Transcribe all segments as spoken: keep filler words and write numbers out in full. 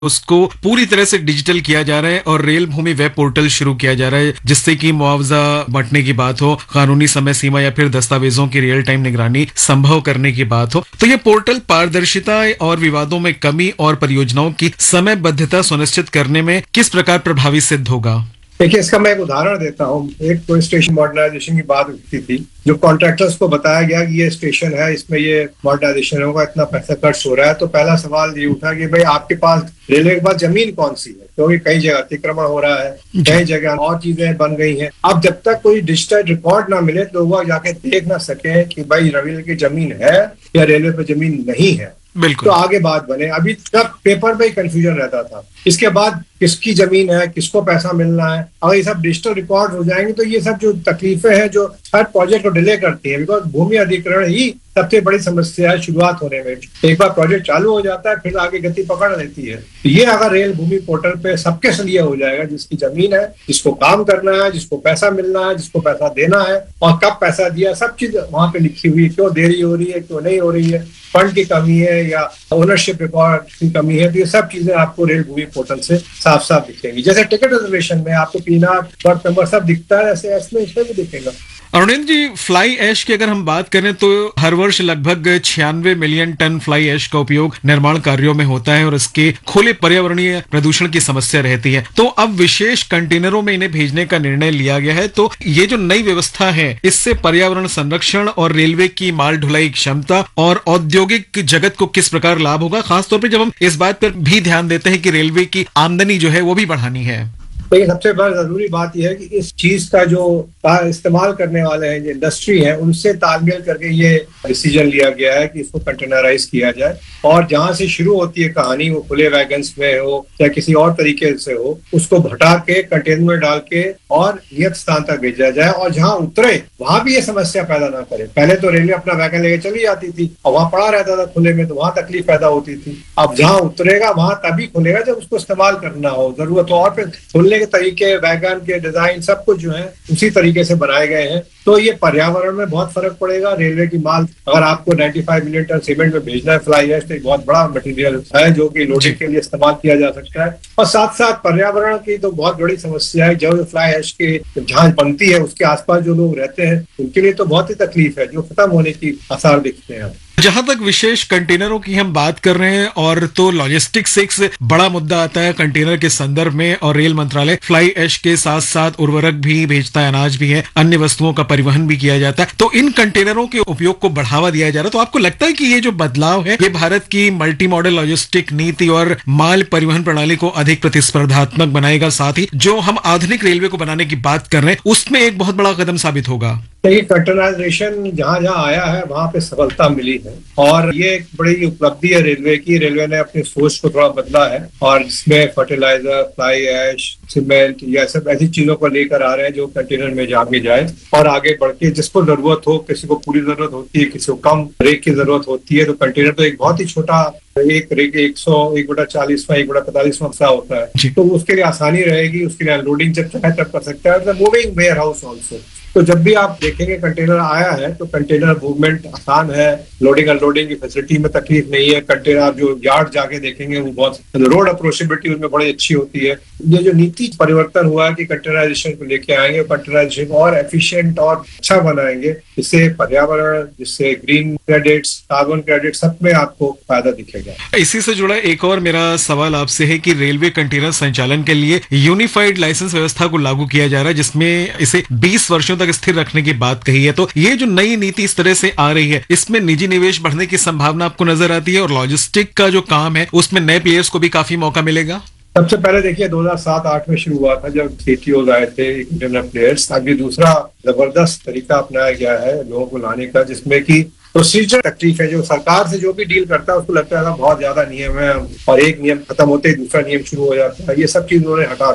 उसको पूरी तरह से डिजिटल किया जा रहा है और रेल भूमि वेब पोर्टल शुरू किया जा रहा है, जिससे कि मुआवजा बंटने की बात हो, कानूनी समय सीमा या फिर दस्तावेजों की रियल टाइम निगरानी संभव करने की बात हो। तो ये पोर्टल पारदर्शिता और विवादों में कमी और परियोजनाओं की समयबद्धता सुनिश्चित करने में किस प्रकार प्रभावी सिद्ध होगा? देखिए, इसका मैं एक उदाहरण देता हूँ। एक तो स्टेशन मॉडर्नाइजेशन की बात उठती थी, जो कॉन्ट्रैक्टर्स को बताया गया कि ये स्टेशन है, इसमें ये मॉडर्नाइजेशन होगा, इतना पैसा खर्च हो रहा है। तो पहला सवाल ये उठा कि भाई आपके पास रेलवे के पास जमीन कौन सी है, क्योंकि कई जगह अतिक्रमण हो रहा है, कई जगह और चीजें बन गई हैं। अब जब तक कोई डिजिटल रिकॉर्ड ना मिले तो वो जाके देख ना सके कि भाई रेलवे की जमीन है या रेलवे पे जमीन नहीं है, बिल्कुल, तो आगे बात बने। अभी तक पेपर पे ही कंफ्यूजन रहता था। इसके बाद किसकी जमीन है, किसको पैसा मिलना है, अगर ये सब डिजिटल रिकॉर्ड हो जाएंगे तो ये सब जो तकलीफें हैं जो हर प्रोजेक्ट को डिले करती है, बिकॉज भूमि अधिग्रहण ही सबसे बड़ी समस्या है शुरुआत होने में। एक बार प्रोजेक्ट चालू हो जाता है फिर आगे गति पकड़ लेती है। तो ये अगर रेल भूमि पोर्टल पे सबके लिए हो जाएगा, जिसकी जमीन है, जिसको काम करना है, जिसको पैसा मिलना है, जिसको पैसा देना है और कब पैसा दिया, सब चीज वहां पे लिखी हुई है। क्यों देरी हो रही है, क्यों नहीं हो रही है, फंड की कमी है या ओनरशिप रिकॉर्ड की कमी है, तो ये सब चीजें आपको रेल भूमि पोर्टल से साफ साफ दिखेंगी। जैसे टिकट रिजर्वेशन में आपको पीनार, बर्थ नंबर सब दिखता है, ऐसे इसमें इसमें भी दिखेगा। अरुणेंद्र जी, फ्लाई ऐश की अगर हम बात करें तो हर वर्ष लगभग छियानवे मिलियन टन फ्लाई ऐश का उपयोग निर्माण कार्यों में होता है और इसके खुले पर्यावरणीय प्रदूषण की समस्या रहती है। तो अब विशेष कंटेनरों में इन्हें भेजने का निर्णय लिया गया है। तो ये जो नई व्यवस्था है, इससे पर्यावरण संरक्षण और रेलवे की माल ढुलाई क्षमता और औद्योगिक जगत को किस प्रकार लाभ होगा, खासतौर पर जब हम इस बात पर भी ध्यान देते हैं कि रेलवे की आमदनी जो है वो भी बढ़ानी है। तो ये सबसे बड़ा जरूरी बात यह है कि इस चीज का जो इस्तेमाल करने वाले हैं, जो इंडस्ट्री है, उनसे तालमेल करके ये डिसीजन लिया गया है कि इसको कंटेनराइज किया जाए और जहां से शुरू होती है कहानी, वो खुले वैगन्स में हो या किसी और तरीके से हो, उसको भटा के कंटेनर में डाल के और नियत स्थान तक भेजा जाए और जहां उतरे वहां भी ये समस्या पैदा ना करे। पहले तो रेलवे अपना वैगन लेके चली जाती थी और वहां पड़ा रहता था खुले में, तो वहां तकलीफ पैदा होती थी। अब जहां उतरेगा वहां तभी खुलेगा जब उसको इस्तेमाल करना हो, जरूरत हो। और फिर खुलने के तरीके, वैगन के डिजाइन, सब कुछ जो है उसी तरीके से बनाए गए हैं। तो ये पर्यावरण में बहुत फर्क पड़ेगा। रेलवे की माल अगर आपको पचानवे मिलियन टन सीमेंट में भेजना है फ्लाई ऐश, तो एक बहुत बड़ा मटेरियल है जो कि लोडिंग के लिए इस्तेमाल किया जा सकता है। और साथ साथ पर्यावरण की तो बहुत बड़ी समस्या है। जो फ्लाई ऐश की जहां बनती है उसके आसपास जो लोग रहते हैं उनके लिए तो बहुत ही तकलीफ है, जो खत्म होने की आसार दिखते हैं। जहां तक विशेष कंटेनरों की हम बात कर रहे हैं, और तो लॉजिस्टिक्स एक बड़ा मुद्दा आता है कंटेनर के संदर्भ में, और रेल मंत्रालय फ्लाई ऐश के साथ साथ उर्वरक भी भेजता है, अनाज भी है, अन्य वस्तुओं का परिवहन भी किया जाता है। तो इन कंटेनरों के उपयोग को बढ़ावा दिया जा रहा है। तो आपको लगता है कि ये जो बदलाव है, ये भारत की मल्टी मॉडल लॉजिस्टिक नीति और माल परिवहन प्रणाली को अधिक प्रतिस्पर्धात्मक बनाएगा, साथ ही जो हम आधुनिक रेलवे को बनाने की बात कर रहे हैं उसमें एक बहुत बड़ा कदम साबित होगा? देखिए, कंटेनराइजेशन जहां जहां आया है वहां पे सफलता मिली है और ये एक बड़ी उपलब्धि है रेलवे की। रेलवे ने अपनी सोच को थोड़ा बदला है और इसमें फर्टिलाइजर, फ्लाई ऐश, सीमेंट, या सब ऐसी चीजों को लेकर आ रहे हैं जो कंटेनर में जाके जाए और आगे बढ़ के जिसको जरूरत हो, किसी को पूरी जरूरत होती है, किसी को कम रेक की जरूरत होती है, तो कंटेनर तो एक बहुत ही छोटा एक रेक एक सौ एक बटा चालीसवा एक बटा पैंतालीसवा सा होता है, तो उसके लिए आसानी रहेगी। उसके लिए अनलोडिंग जब चाहे तब कर सकता है। मूविंग वेयर हाउस ऑल्सो, तो जब भी आप देखेंगे कंटेनर आया है तो कंटेनर मूवमेंट आसान है, लोडिंग अनलोडिंग की फैसिलिटी में तकलीफ नहीं है। कंटेनर आप जो यार्ड जाके देखेंगे वो बहुत, रोड अप्रोचेबिलिटी उसमें बड़ी अच्छी होती है। ये जो नीति परिवर्तन हुआ है कि कंटेनराइजेशन को लेके आएंगे, कंटेनराइजेशन और एफिशिएंट और अच्छा बनाएंगे, जिससे पर्यावरण, जिससे ग्रीन क्रेडिट्स, कार्बन क्रेडिट, सब में आपको फायदा दिखेगा। इसी से जुड़ा एक और मेरा सवाल आपसे है कि रेलवे कंटेनर संचालन के लिए यूनिफाइड लाइसेंस व्यवस्था को लागू किया जा रहा है, जिसमें इसे बीस वर्षों तक स्थिर रखने की बात कही है। तो ये जो नई नीति इस तरह से आ रही है, इसमें निजी निवेश बढ़ने की संभावना आपको नजर आती है और लॉजिस्टिक का जो काम है उसमें नए प्लेयर्स को भी काफी मौका मिलेगा? सबसे पहले देखिए दो हज़ार सात आठ में शुरू हुआ था जब सीटीओ आए थे इंटरनल प्लेयर्स। अभी दूसरा जबरदस्त तरीका अपनाया गया है लोगों को लाने का, जिसमें कि प्रोसीजर तकलीफ है। जो सरकार से जो भी डील करता है उसको लगता है बहुत ज्यादा नियम है और एक नियम खत्म होते ही दूसरा नियम शुरू हो जाता है। ये सब चीज उन्होंने हटा दी है।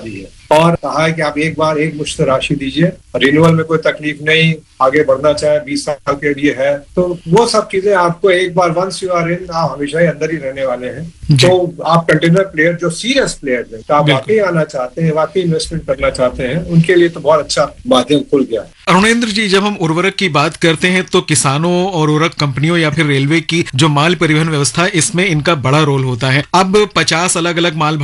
और कहा है कि आप एक बार एक मुश्त राशि दीजिए, रिन्यूअल में कोई तकलीफ नहीं, आगे बढ़ना चाहे बीस साल के लिए है, तो वो सब चीजें आपको एक बार वंस यू आर इन, आप हमेशा ही अंदर ही रहने वाले हैं। तो आप कंटेनर प्लेयर जो सीरियस प्लेयर हैं, तो आप वाकई आना चाहते हैं, वाकई इन्वेस्टमेंट करना चाहते हैं, उनके लिए तो बहुत अच्छा माध्यम खुल गया है। अरुणेंद्र जी, जब हम उर्वरक की बात करते हैं तो किसानों और उर्वरक कंपनियों या फिर रेलवे की जो माल परिवहन व्यवस्था, इसमें इनका बड़ा रोल होता है। अब पचास अलग अलग माल